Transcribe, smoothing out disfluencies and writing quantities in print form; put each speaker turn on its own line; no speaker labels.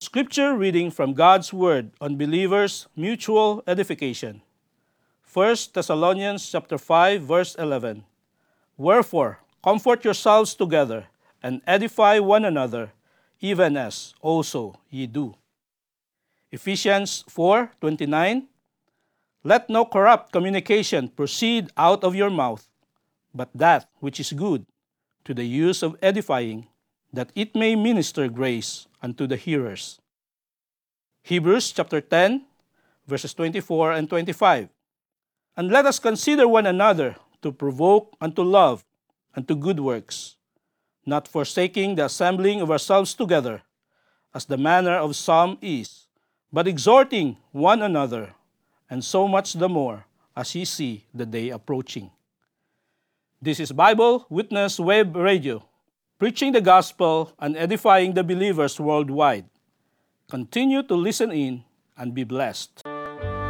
Scripture reading from God's Word on believers' mutual edification. 1 Thessalonians chapter 5, verse 11. Wherefore, comfort yourselves together, and edify one another, even as also ye do. Ephesians 4:29. Let no corrupt communication proceed out of your mouth, but that which is good, to the use of edifying, that it may minister grace unto the hearers. Hebrews chapter 10, verses 24 and 25. And let us consider one another to provoke unto love and to good works, not forsaking the assembling of ourselves together, as the manner of some is, but exhorting one another, and so much the more as ye see the day approaching. This is Bible Witness Web Radio, preaching the gospel and edifying the believers worldwide. Continue to listen in and be blessed.